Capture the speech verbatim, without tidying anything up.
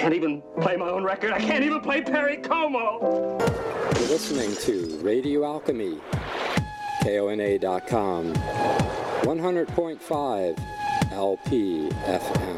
can't even play my own record. I can't even play Perry Como. You're listening to Radio Alchemy, K O N A dot com, one hundred point five L P F M.